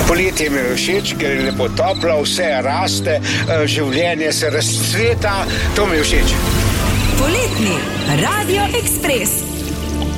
Poletje mi je všeč, ker je lepo toplo, vse raste, življenje se razcveta, to mi je všeč. Poletni Radio Express.